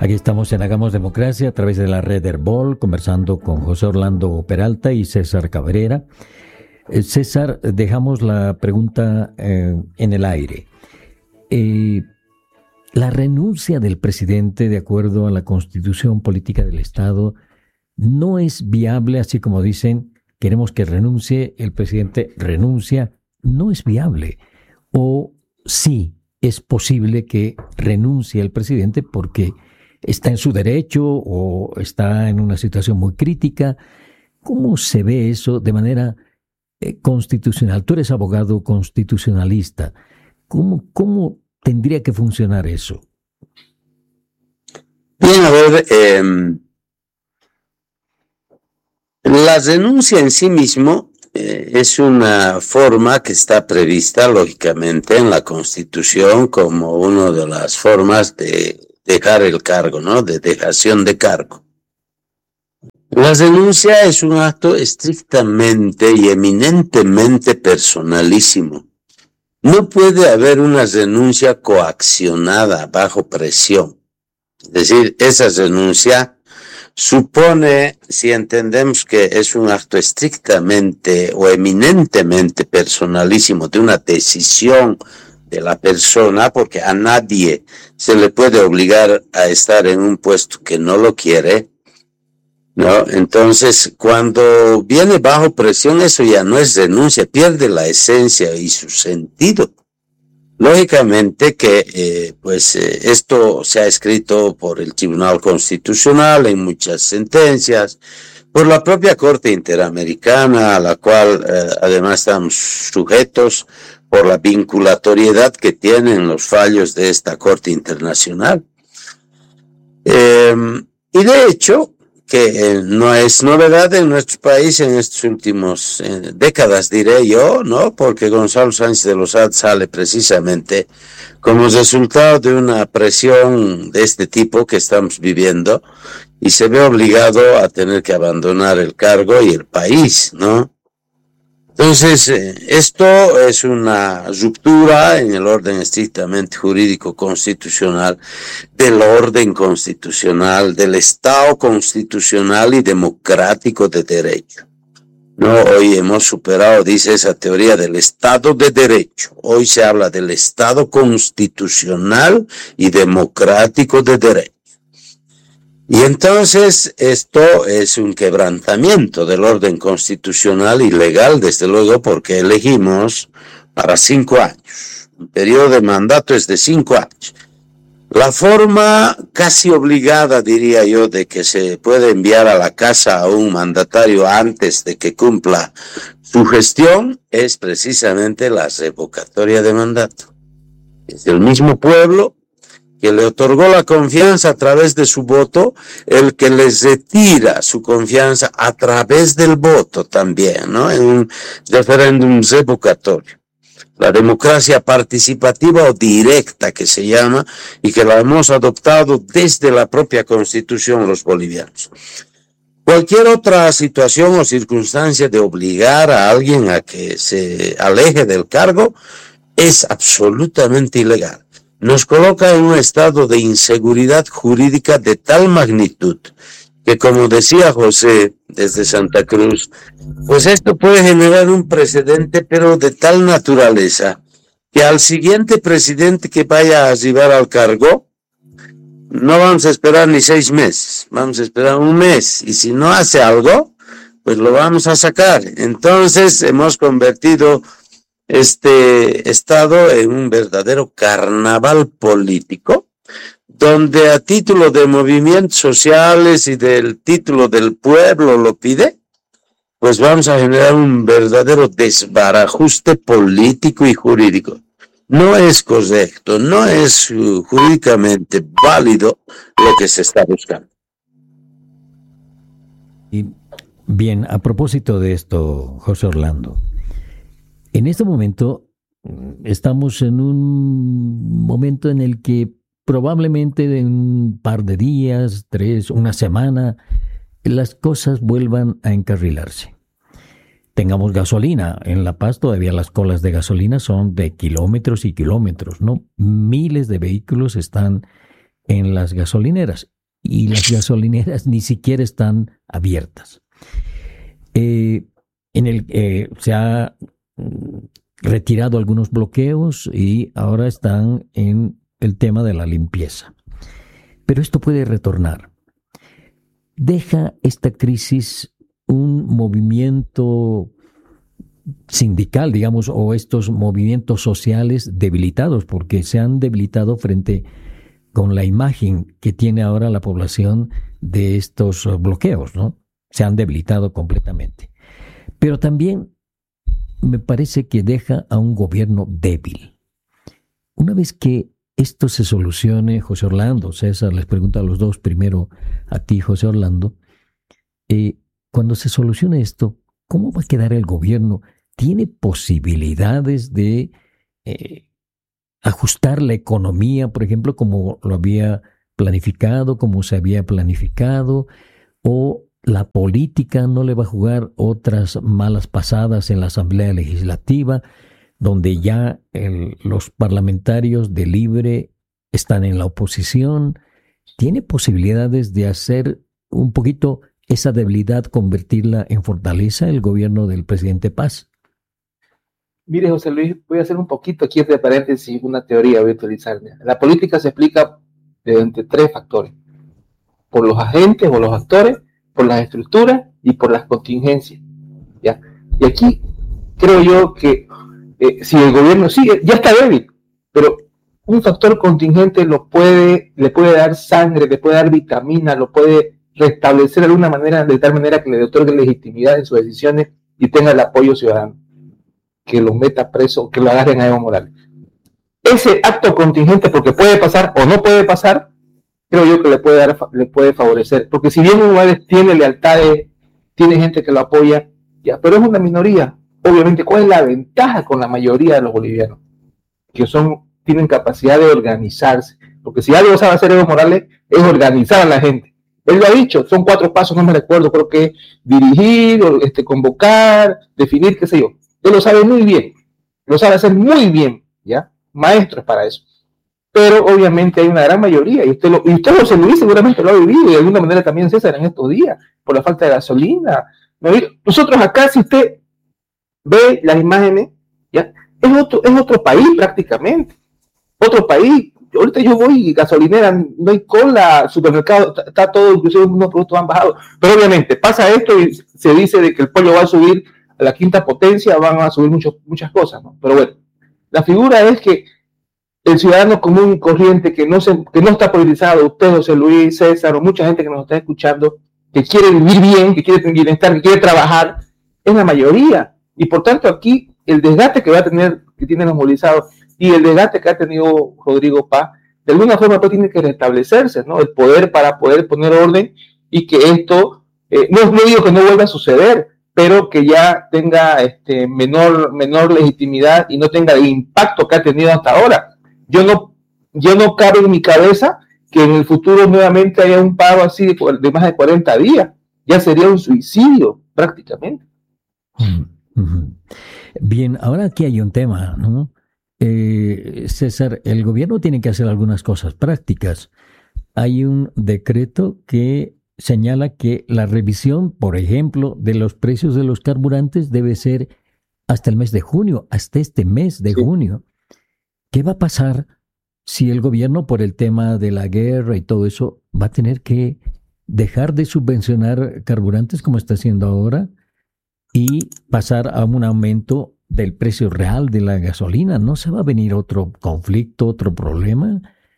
Aquí estamos en Hagamos Democracia a través de la red Herbol, conversando con José Orlando Peralta y César Cabrera. César, dejamos la pregunta en el aire. La renuncia del presidente, de acuerdo a la Constitución Política del Estado, no es viable, así como dicen, queremos que renuncie, el presidente renuncia, no es viable. O sí es posible que renuncie el presidente porque está en su derecho o está en una situación muy crítica. ¿Cómo se ve eso de manera constitucional? Tú eres abogado constitucionalista. ¿Cómo tendría que funcionar eso? Bien, a ver, la renuncia en sí mismo es una forma que está prevista, lógicamente, en la Constitución como una de las formas de dejar el cargo, ¿no? De dejación de cargo. La renuncia es un acto estrictamente y eminentemente personalísimo. No puede haber una renuncia coaccionada bajo presión. Es decir, esa renuncia supone, si entendemos que es un acto estrictamente o eminentemente personalísimo de una decisión de la persona, porque a nadie se le puede obligar a estar en un puesto que no lo quiere, ¿no? Entonces, cuando viene bajo presión, eso ya no es renuncia, pierde la esencia y su sentido. Lógicamente que esto se ha escrito por el Tribunal Constitucional en muchas sentencias, por la propia Corte Interamericana, a la cual además estamos sujetos por la vinculatoriedad que tienen los fallos de esta Corte Internacional. Y de hecho, que no es novedad en nuestro país en estos últimos décadas, diré yo, ¿no? Porque Gonzalo Sánchez de Lozada sale precisamente como resultado de una presión de este tipo que estamos viviendo y se ve obligado a tener que abandonar el cargo y el país, ¿no? Entonces, esto es una ruptura en el orden estrictamente jurídico constitucional, del orden constitucional, del Estado constitucional y democrático de derecho. No, hoy hemos superado, dice esa teoría, del Estado de Derecho. Hoy se habla del Estado constitucional y democrático de derecho. Y entonces esto es un quebrantamiento del orden constitucional y legal, desde luego, porque elegimos para 5 años. El periodo de mandato es de 5 años. La forma casi obligada, diría yo, de que se puede enviar a la casa a un mandatario antes de que cumpla su gestión es precisamente la revocatoria de mandato. Es el mismo pueblo que le otorgó la confianza a través de su voto, el que les retira su confianza a través del voto también, ¿no? En un referéndum revocatorio. La democracia participativa o directa que se llama y que la hemos adoptado desde la propia Constitución los bolivianos. Cualquier otra situación o circunstancia de obligar a alguien a que se aleje del cargo es absolutamente ilegal. Nos coloca en un estado de inseguridad jurídica de tal magnitud que, como decía José desde Santa Cruz, pues esto puede generar un precedente, pero de tal naturaleza que al siguiente presidente que vaya a arribar al cargo, no vamos a esperar ni 6 meses, vamos a esperar 1 mes, y si no hace algo, pues lo vamos a sacar. Entonces hemos convertido este estado en un verdadero carnaval político, donde a título de movimientos sociales y del título del pueblo lo pide, pues vamos a generar un verdadero desbarajuste político y jurídico. No es correcto, no es jurídicamente válido lo que se está buscando. Y bien, a propósito de esto, José Orlando, en este momento estamos en un momento en el que probablemente en un par de días, 3, una semana, las cosas vuelvan a encarrilarse. Tengamos gasolina. En La Paz todavía las colas de gasolina son de kilómetros y kilómetros, ¿no? Miles de vehículos están en las gasolineras. y las gasolineras ni siquiera están abiertas. Se ha retirado algunos bloqueos y ahora están en el tema de la limpieza. Pero esto puede retornar. ¿Deja esta crisis un movimiento sindical, digamos, o estos movimientos sociales debilitados? Porque se han debilitado frente con la imagen que tiene ahora la población de estos bloqueos, ¿no? Se han debilitado completamente. Pero también me parece que deja a un gobierno débil. Una vez que esto se solucione, José Orlando, César, les pregunto a los dos, primero a ti, José Orlando, cuando se solucione esto, ¿cómo va a quedar el gobierno? ¿Tiene posibilidades de ajustar la economía, por ejemplo, como lo había planificado, como se había planificado? ¿O la política no le va a jugar otras malas pasadas en la Asamblea Legislativa, donde ya los parlamentarios de Libre están en la oposición? ¿Tiene posibilidades de hacer un poquito esa debilidad, convertirla en fortaleza el gobierno del presidente Paz? Mire, José Luis, voy a hacer un poquito aquí entre paréntesis, una teoría voy a utilizar. La política se explica mediante tres factores: por los agentes o los actores, por las estructuras y por las contingencias, ¿ya? Y aquí creo yo que si el gobierno sigue, ya está débil, pero un factor contingente le puede dar sangre, le puede dar vitamina, lo puede restablecer de alguna manera, de tal manera que le otorgue legitimidad en sus decisiones y tenga el apoyo ciudadano, que lo meta preso, que lo agarren a Evo Morales. Ese acto contingente, porque puede pasar o no puede pasar, creo yo que le puede favorecer, porque si bien Evo Morales tiene lealtades, tiene gente que lo apoya, ya, pero es una minoría. Obviamente, ¿cuál es la ventaja con la mayoría de los bolivianos? Que tienen capacidad de organizarse, porque si algo sabe hacer Evo Morales es organizar a la gente. Él lo ha dicho, son 4 pasos, no me recuerdo, creo que dirigir, convocar, definir, qué sé yo. Él lo sabe muy bien, lo sabe hacer muy bien, ¿ya? Maestros para eso. Pero obviamente hay una gran mayoría, y usted José Luis seguramente lo ha vivido, y de alguna manera también César en estos días, por la falta de gasolina. Nosotros acá, si usted ve las imágenes, ¿ya? Es otro país prácticamente, otro país. Ahorita yo voy, gasolinera, no hay cola, supermercado, está todo, inclusive unos productos han bajado, pero obviamente pasa esto y se dice de que el pollo va a subir a la 5ª potencia, van a subir muchas cosas, ¿no? Pero bueno, la figura es que el ciudadano común y corriente que no está politizado, usted, José Luis, César, o mucha gente que nos está escuchando, que quiere vivir bien, que quiere tener bienestar, que quiere trabajar, es la mayoría. Y por tanto aquí el desgaste que tienen los movilizados y el desgaste que ha tenido Rodrigo Paz, de alguna forma pues tiene que restablecerse, ¿no? El poder para poder poner orden y que esto, no digo que no vuelva a suceder, pero que ya tenga menor legitimidad y no tenga el impacto que ha tenido hasta ahora. Yo no cabe en mi cabeza que en el futuro nuevamente haya un paro así de más de 40 días. Ya sería un suicidio prácticamente. Bien, ahora aquí hay un tema, ¿no? César, el gobierno tiene que hacer algunas cosas prácticas. Hay un decreto que señala que la revisión, por ejemplo, de los precios de los carburantes debe ser hasta el mes de junio, hasta este mes de junio. ¿Qué va a pasar si el gobierno, por el tema de la guerra y todo eso, va a tener que dejar de subvencionar carburantes como está haciendo ahora y pasar a un aumento del precio real de la gasolina? ¿No se va a venir otro conflicto, otro problema?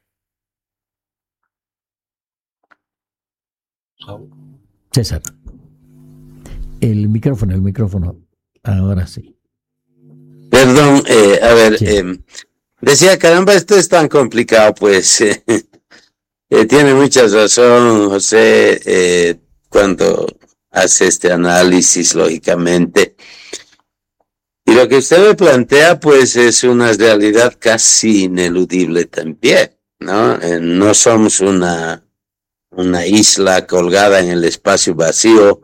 César, el micrófono, ahora sí. Perdón, a ver, sí. Decía, caramba, esto es tan complicado, pues tiene mucha razón José cuando hace este análisis, lógicamente. Y lo que usted me plantea, pues, es una realidad casi ineludible también, ¿no? No somos una isla colgada en el espacio vacío,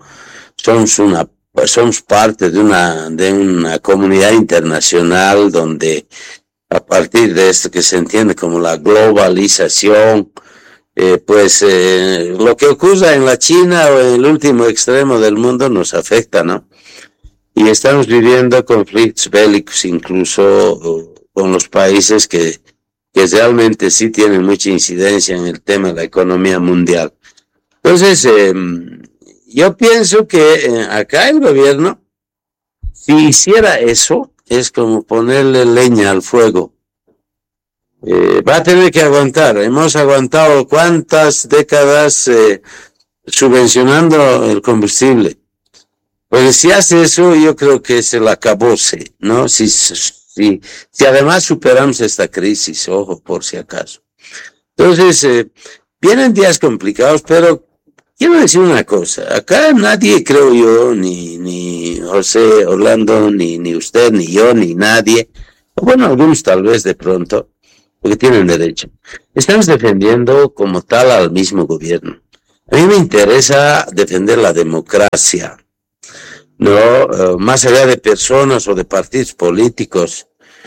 somos parte de una comunidad internacional donde a partir de esto que se entiende como la globalización, lo que ocurra en la China o en el último extremo del mundo nos afecta, ¿no? Y estamos viviendo conflictos bélicos incluso con los países que realmente sí tienen mucha incidencia en el tema de la economía mundial. Entonces, yo pienso que acá el gobierno, si hiciera eso, es como ponerle leña al fuego. Va a tener que aguantar. Hemos aguantado cuántas décadas subvencionando el combustible. Pues si hace eso, yo creo que es el acabose, ¿no? Si además superamos esta crisis, ojo, por si acaso. Entonces, vienen días complicados, pero quiero decir una cosa. Acá nadie, creo yo, ni José Orlando, ni usted, ni yo, ni nadie, bueno, algunos tal vez de pronto, porque tienen derecho. Estamos defendiendo como tal al mismo gobierno. A mí me interesa defender la democracia, no más allá de personas o de partidos políticos.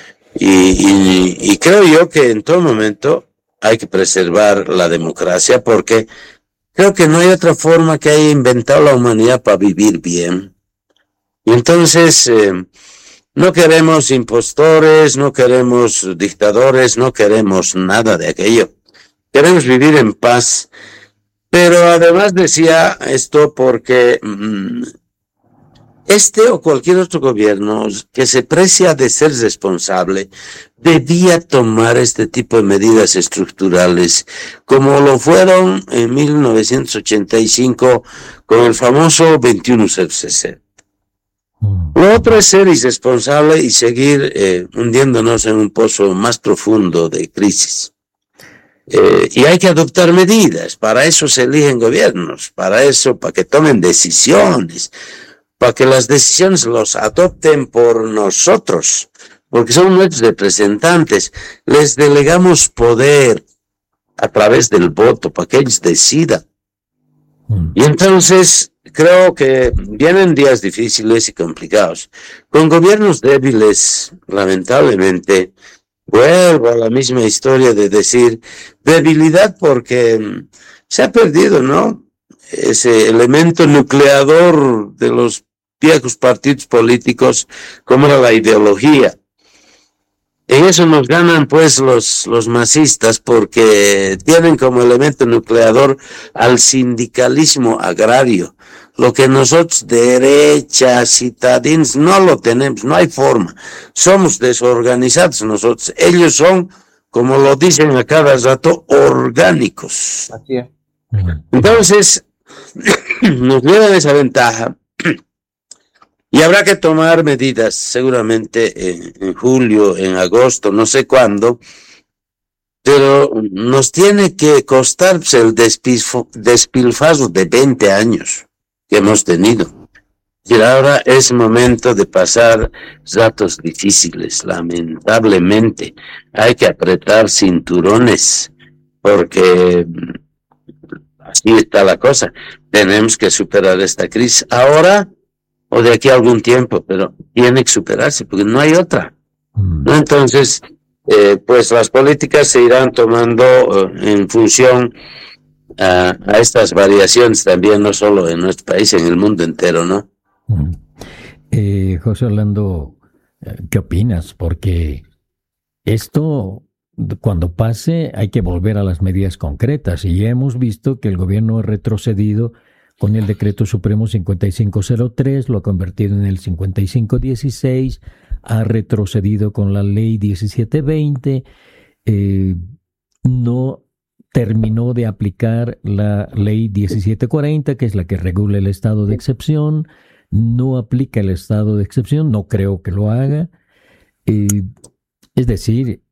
Y creo yo que en todo momento hay que preservar la democracia porque creo que no hay otra forma que haya inventado la humanidad para vivir bien. Y entonces no queremos impostores, no queremos dictadores, no queremos nada de aquello. Queremos vivir en paz. Pero además decía esto porque este o cualquier otro gobierno que se precia de ser responsable debía tomar este tipo de medidas estructurales, como lo fueron en 1985 con el famoso 21-060. Lo otro es ser irresponsable y seguir hundiéndonos en un pozo más profundo de crisis. Y hay que adoptar medidas, para eso se eligen gobiernos, para que tomen decisiones, para que las decisiones los adopten por nosotros, porque son nuestros representantes, les delegamos poder a través del voto para que ellos decidan. Y entonces creo que vienen días difíciles y complicados. Con gobiernos débiles, lamentablemente, vuelvo a la misma historia de decir debilidad porque se ha perdido, ¿no? Ese elemento nucleador de los viejos partidos políticos, como era la ideología. En eso nos ganan pues los masistas porque tienen como elemento nucleador al sindicalismo agrario, lo que nosotros derechas, citadins, no lo tenemos, no hay forma, somos desorganizados nosotros, ellos son, como lo dicen a cada rato, orgánicos. Así es. Entonces, nos llevan esa ventaja. Y habrá que tomar medidas seguramente en julio, en agosto, no sé cuándo, pero nos tiene que costar el despilfarro de 20 años que hemos tenido. Y ahora es momento de pasar ratos difíciles, lamentablemente. Hay que apretar cinturones, porque así está la cosa. Tenemos que superar esta crisis ahora o de aquí a algún tiempo, pero tiene que superarse porque no hay otra, ¿no? Entonces, pues las políticas se irán tomando en función a estas variaciones también, no solo en nuestro país, en el mundo entero, ¿no? José Orlando, ¿qué opinas? Porque esto, cuando pase, hay que volver a las medidas concretas y ya hemos visto que el gobierno ha retrocedido con el decreto supremo 5503, lo ha convertido en el 5516, ha retrocedido con la ley 1720, no terminó de aplicar la ley 1740, que es la que regula el estado de excepción, no aplica el estado de excepción, no creo que lo haga. Es decir,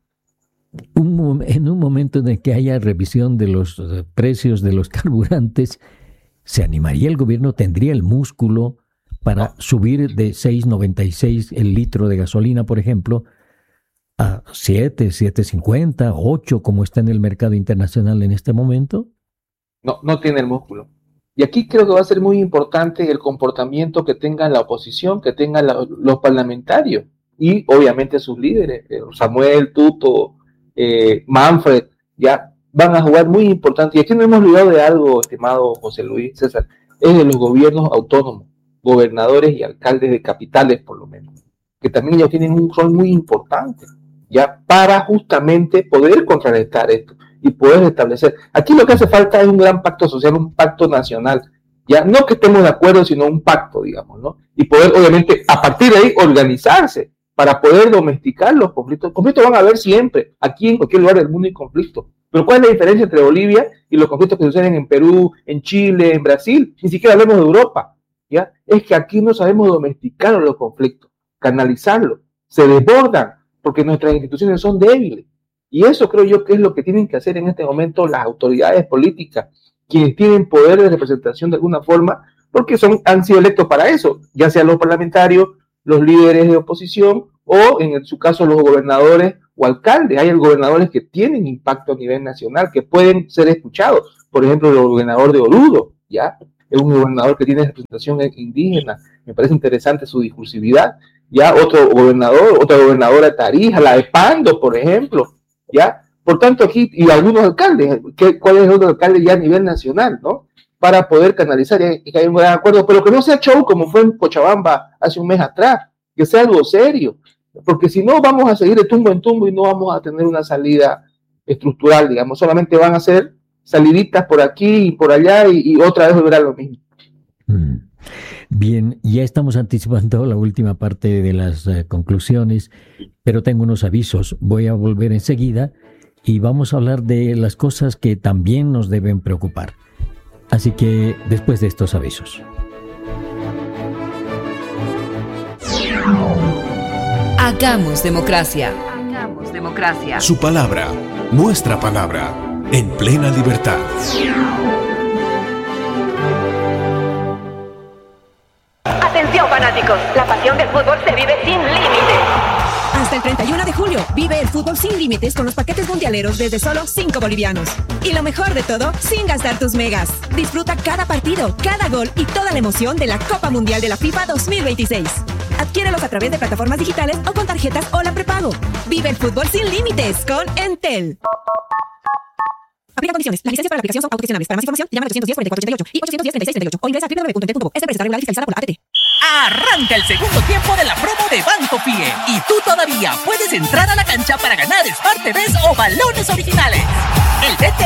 en un momento en el que haya revisión de los precios de los carburantes, ¿se animaría el gobierno? ¿Tendría el músculo para subir de 6.96 el litro de gasolina, por ejemplo, a 7, 7.50, 8, como está en el mercado internacional en este momento? No tiene el músculo. Y aquí creo que va a ser muy importante el comportamiento que tenga la oposición, que tengan los parlamentarios y obviamente sus líderes, Samuel, Tuto, Manfred, ya van a jugar muy importante. Y aquí no hemos olvidado de algo, estimado José Luis César, es de los gobiernos autónomos, gobernadores y alcaldes de capitales, por lo menos, que también ellos tienen un rol muy importante, ya para justamente poder contrarrestar esto y poder establecer. Aquí lo que hace falta es un gran pacto social, un pacto nacional, ya no que estemos de acuerdo, sino un pacto, digamos, ¿no? Y poder, obviamente, a partir de ahí, organizarse para poder domesticar los conflictos. Conflictos van a haber siempre, aquí en cualquier lugar del mundo hay conflictos. Pero ¿cuál es la diferencia entre Bolivia y los conflictos que suceden en Perú, en Chile, en Brasil? Ni siquiera hablemos de Europa, ¿ya? Es que aquí no sabemos domesticar los conflictos, canalizarlos, se desbordan, porque nuestras instituciones son débiles. Y eso creo yo que es lo que tienen que hacer en este momento las autoridades políticas, quienes tienen poder de representación de alguna forma, porque han sido electos para eso, ya sean los parlamentarios, los líderes de oposición o en su caso los gobernadores o alcaldes. Hay gobernadores que tienen impacto a nivel nacional, que pueden ser escuchados. Por ejemplo, el gobernador de Oruro, ¿ya? Es un gobernador que tiene representación indígena. Me parece interesante su discursividad. ¿Ya? Otra gobernadora de Tarija, la de Pando, por ejemplo, ¿ya? Por tanto, aquí, y algunos alcaldes, ¿cuál es el otro alcalde ya a nivel nacional, ¿no? Para poder canalizar y que haya un gran acuerdo, pero que no sea show como fue en Cochabamba hace un mes atrás, que sea algo serio, porque si no vamos a seguir de tumbo en tumbo y no vamos a tener una salida estructural, digamos, solamente van a ser saliditas por aquí y por allá y otra vez volverá lo mismo. Bien, ya estamos anticipando la última parte de las conclusiones, pero tengo unos avisos. Voy a volver enseguida y vamos a hablar de las cosas que también nos deben preocupar. Así que después de estos avisos. Hagamos democracia. Hagamos democracia. Su palabra, nuestra palabra, en plena libertad. Atención fanáticos, la pasión del fútbol se vive sin límites. Hasta el 31 de julio, vive el fútbol sin límites con los paquetes mundialeros desde solo 5 bolivianos. Y lo mejor de todo, sin gastar tus megas. Disfruta cada partido, cada gol y toda la emoción de la Copa Mundial de la FIFA 2026. Adquiérelos a través de plataformas digitales o con tarjetas o la prepago. Vive el fútbol sin límites con Entel. Aplica condiciones. Las licencias para la aplicación son autogestionables. Para más información, llama al 810-4488 y 810-3638 o ingresa a www.entel.co. Esta empresa regular fiscalizada por la ATT. Arranca el segundo tiempo de la promo de Banco Fie y tú todavía puedes entrar a la cancha para ganar Smart TVs o balones originales. El BT